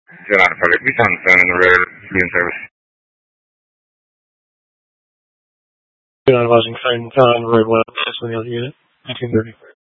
John Philip Johnson in the road, being service. Advising phone on road 1, on the other unit, 1830.